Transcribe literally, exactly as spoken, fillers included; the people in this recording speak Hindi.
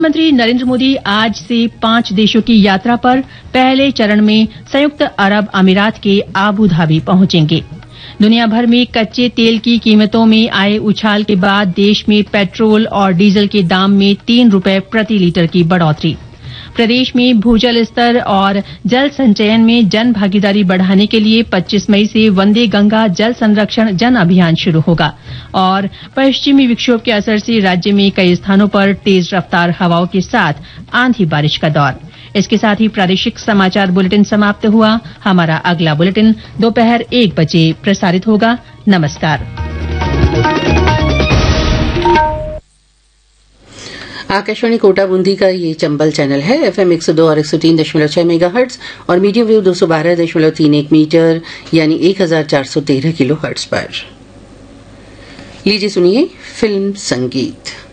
प्रधानमंत्री नरेंद्र मोदी आज से पांच देशों की यात्रा पर पहले चरण में संयुक्त अरब अमीरात के आबू धाबी पहुंचेंगे। दुनिया भर में कच्चे तेल की कीमतों में आए उछाल के बाद देश में पेट्रोल और डीजल के दाम में तीन रुपए प्रति लीटर की बढ़ोतरी। प्रदेश में भूजल स्तर और जल संचयन में जन भागीदारी बढ़ाने के लिए पच्चीस मई से वंदे गंगा जल संरक्षण जन अभियान शुरू होगा। और पश्चिमी विक्षोभ के असर से राज्य में कई स्थानों पर तेज रफ्तार हवाओं के साथ आंधी बारिश का दौर। इसके साथ ही प्रादेशिक समाचार बुलेटिन समाप्त हुआ। हमारा अगला बुलेटिन दोपहर एक बजे प्रसारित होगा। नमस्कार। आकाशवाणी कोटा बूंदी का ये चंबल चैनल है। एफएम एक सौ दो और एक सौ तीन दशमलव छह मेगाहर्ट्ज और मीडियम वेव दो सौ बारह दशमलव तीन एक मीटर यानी एक हजार चार सौ तेरह किलो हर्ट्ज पर। लीजिए सुनिए फिल्म संगीत।